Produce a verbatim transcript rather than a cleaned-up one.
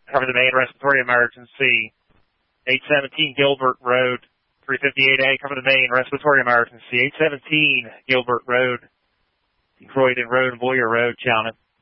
Cover the main respiratory emergency. eight seventeen Gilbert Road, three fifty-eight A, cover the main respiratory emergency. eight seventeen Gilbert Road, Croydon Road, Boyer Road, Chalmette.